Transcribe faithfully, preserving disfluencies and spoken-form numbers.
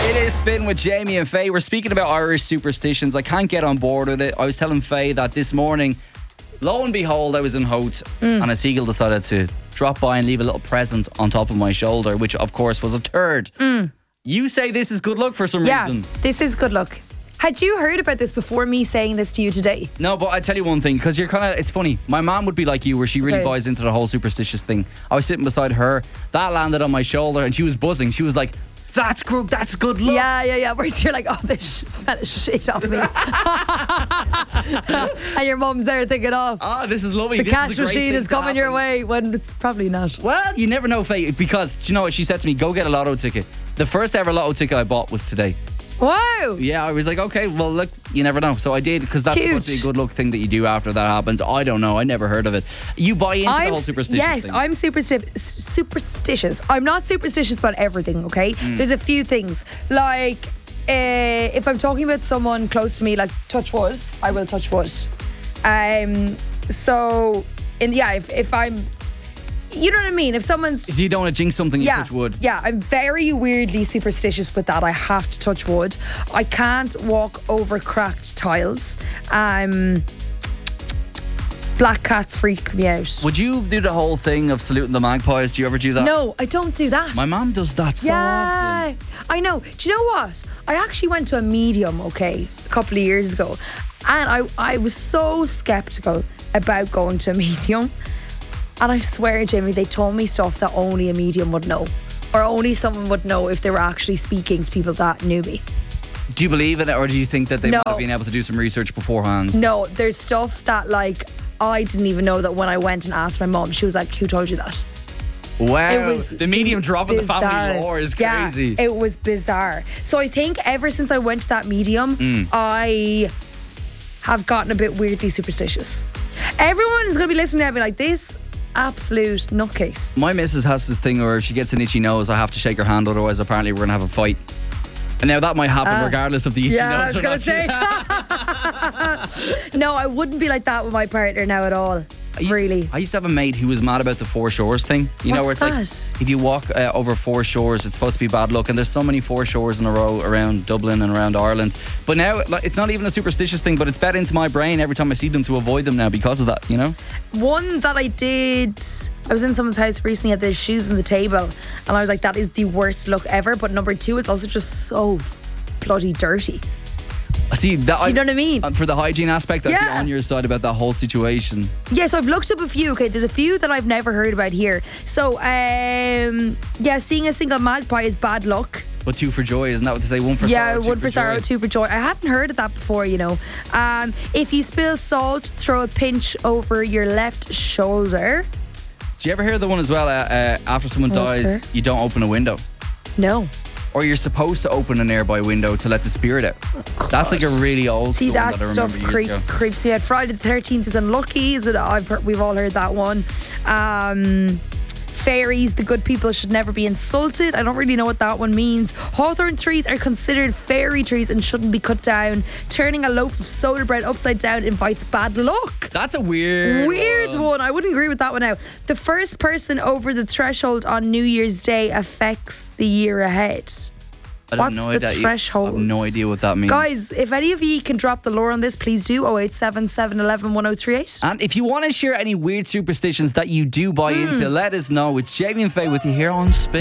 It is Spin with Jamie and Faye. We're speaking about Irish superstitions. I can't get on board with it. I was telling Faye that this morning, lo and behold, I was in Howth mm. and a seagull decided to drop by and leave a little present on top of my shoulder, which of course was a turd. Mm. You say this is good luck for some yeah, reason. This is good luck. Had you heard about this before me saying this to you today? No, but I tell you one thing, because you're kind of, it's funny. My mom would be like you, where she really Okay. buys into the whole superstitious thing. I was sitting beside her, that landed on my shoulder, and she was buzzing. She was like, that's good, that's good luck. Yeah, yeah, yeah. Whereas you're like, oh, this smell of shit off me. And your mum's there thinking, oh, Ah, this is lovely. the This cash is a great machine thing is to coming your happen. way, when it's probably not. Well, you never know, Faye, because do you know what she said to me? Go get a lotto ticket. The first ever lotto ticket I bought was today. Wow. Yeah, I was like, okay, well, look, you never know. So I did, because that's Huge. supposed to be a good luck thing that you do after that happens. I don't know. I never heard of it. You buy into the I'm whole s- superstitious yes, thing. I'm supersti- superstitious. I'm not superstitious about everything, okay? Mm. There's a few things. Like, uh, if I'm talking about someone close to me, like touch wood, I will touch wood. Um, so, in, yeah, if, if I'm, you know what I mean? If someone's So you don't want to jinx something, you yeah, touch wood. Yeah, I'm very weirdly superstitious with that. I have to touch wood. I can't walk over cracked tiles. Um, black cats freak me out. Would you do the whole thing of saluting the magpies? Do you ever do that? No, I don't do that. My mom does that so yeah, often. I know. Do you know what? I actually went to a medium, okay, a couple of years ago, and I, I was so skeptical about going to a medium. And I swear, Jimmy, they told me stuff that only a medium would know. Or only someone would know if they were actually speaking to people that knew me. Do you believe in it, or do you think that they No. might have been able to do some research beforehand? No, there's stuff that, like, I didn't even know that when I went and asked my mum, she was like, who told you that? Wow. It was the medium dropping the family bizarre. lore is crazy. Yeah, it was bizarre. So I think ever since I went to that medium, Mm. I have gotten a bit weirdly superstitious. Everyone is going to be listening and be like, this absolute nutcase. My missus has this thing where if she gets an itchy nose, I have to shake her hand, otherwise apparently we're going to have a fight. And now that might happen Uh, regardless of the itchy Yeah, I nose was or going not. to say. No, I wouldn't be like that with my partner now at all. I used, Really. I used to have a mate who was mad about the four shores thing. You know, where What's it's like if you walk uh, over four shores, it's supposed to be bad luck. And there's so many four shores in a row around Dublin and around Ireland. But now like, it's not even a superstitious thing, but it's bet into my brain every time I see them to avoid them now because of that, you know? One that I did, I was in someone's house recently, had the shoes on the table, and I was like, that is the worst look ever. But number two, it's also just so bloody dirty. See, that, Do you know what I mean? uh, for the hygiene aspect, I'd be Yeah. on your side about that whole situation. Yeah, so I've looked up a few. Okay, there's a few that I've never heard about here. So, um, yeah, seeing a single magpie is bad luck. But two for joy, isn't that what they say? One for Yeah, sorrow, two one for, for sorrow, joy. two for joy. I hadn't heard of that before, you know. Um, if you spill salt, throw a pinch over your left shoulder. Do you ever hear the one as well? Uh, uh, after someone What's dies, her? you don't open a window. No. Or you're supposed to open a nearby window to let the spirit out. That's like a really old See, school that one that I stuff remember creep, years ago. creeps me out. Friday the thirteenth is unlucky. Is it? I've heard, we've all heard that one. Um, fairies, the good people should never be insulted. I don't really know what that one means. Hawthorn trees are considered fairy trees and shouldn't be cut down. Turning a loaf of soda bread upside down invites bad luck. That's a weird Weird one. one. I wouldn't agree with that one now. The first person over the threshold on New Year's Day affects the year ahead. I don't What's know the that- I threshold? have no idea what that means. Guys, if any of you can drop the lore on this, please do. oh eight seven, seven one one, one oh three eight. And if you want to share any weird superstitions that you do buy Hmm. into, let us know. It's Jamie and Faye with you here on Spin.